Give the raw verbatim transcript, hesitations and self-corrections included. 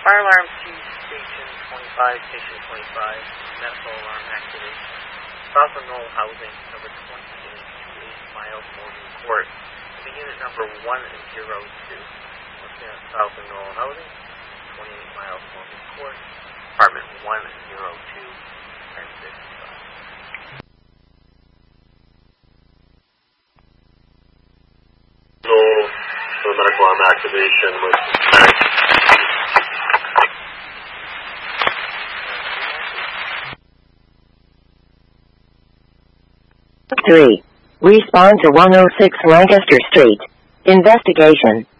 Fire alarm to station twenty-five, station twenty-five, medical alarm activation. South of Knoll Housing, number twenty-eight, twenty-eight miles Morgan Court. The unit number one zero two. Once again, South of Knoll Housing, twenty-eight miles Morgan Court, apartment one zero two, and fifty-five. Knoll, for medical alarm activation with Max. three. Respond to one oh six Lancaster Street. Investigation.